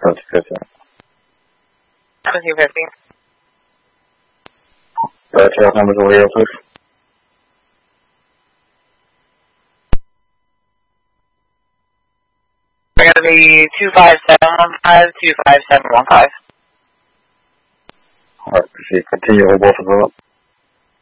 2015. 2015. Track numbers over here, please. We're going to be 25715, 25715. Alright, proceed. Continue, hold both of them up.